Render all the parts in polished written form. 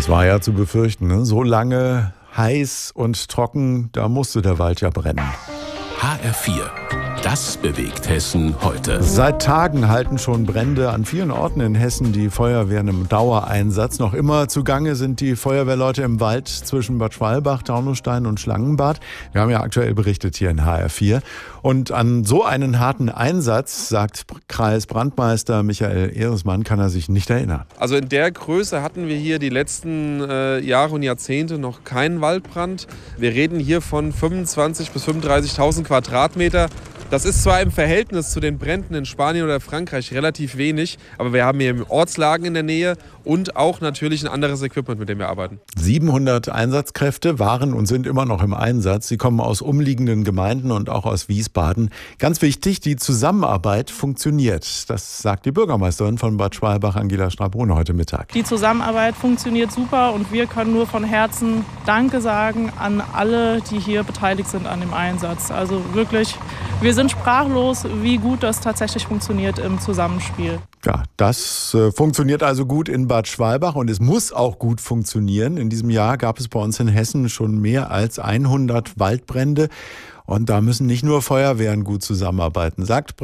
Das war ja zu befürchten, ne? So lange heiß und trocken, da musste der Wald ja brennen. HR4, das bewegt Hessen heute. Seit Tagen halten schon Brände an vielen Orten in Hessen die Feuerwehren im Dauereinsatz. Noch immer zugange sind die Feuerwehrleute im Wald zwischen Bad Schwalbach, Taunusstein und Schlangenbad. Wir haben ja aktuell berichtet hier in HR4. Und an so einen harten Einsatz, sagt Kreisbrandmeister Michael Ehresmann, kann er sich nicht erinnern. Also in der Größe hatten wir hier die letzten Jahre und Jahrzehnte noch keinen Waldbrand. Wir reden hier von 25.000 bis 35.000 Quadratmeter. Das ist zwar im Verhältnis zu den Bränden in Spanien oder Frankreich relativ wenig, aber wir haben hier Ortslagen in der Nähe und auch natürlich ein anderes Equipment, mit dem wir arbeiten. 700 Einsatzkräfte waren und sind immer noch im Einsatz. Sie kommen aus umliegenden Gemeinden und auch aus Wiesbaden. Ganz wichtig, die Zusammenarbeit funktioniert. Das sagt die Bürgermeisterin von Bad Schwalbach, Angela Strabrune, heute Mittag. Die Zusammenarbeit funktioniert super und wir können nur von Herzen Danke sagen an alle, die hier beteiligt sind an dem Einsatz. Also wirklich, wir sind sprachlos, wie gut das tatsächlich funktioniert im Zusammenspiel. Ja, das funktioniert also gut in Bad Schwalbach und es muss auch gut funktionieren. In diesem Jahr gab es bei uns in Hessen schon mehr als 100 Waldbrände. Und da müssen nicht nur Feuerwehren gut zusammenarbeiten, sagt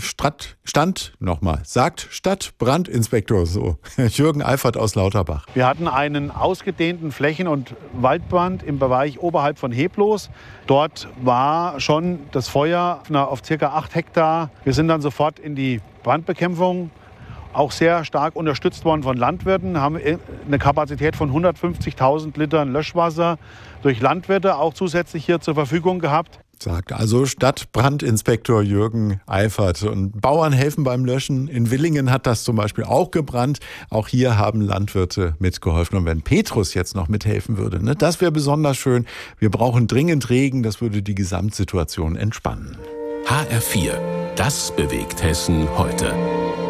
Stadtbrandinspektor Jürgen Eifert aus Lauterbach. Wir hatten einen ausgedehnten Flächen- und Waldbrand im Bereich oberhalb von Heblos. Dort war schon das Feuer auf ca. 8 Hektar. Wir sind dann sofort in die Brandbekämpfung, auch sehr stark unterstützt worden von Landwirten, haben eine Kapazität von 150.000 Litern Löschwasser durch Landwirte auch zusätzlich hier zur Verfügung gehabt. Sagt also Stadtbrandinspektor Jürgen Eifert. Und Bauern helfen beim Löschen. In Willingen hat das zum Beispiel auch gebrannt. Auch hier haben Landwirte mitgeholfen. Und wenn Petrus jetzt noch mithelfen würde, ne, das wäre besonders schön. Wir brauchen dringend Regen. Das würde die Gesamtsituation entspannen. HR4, das bewegt Hessen heute.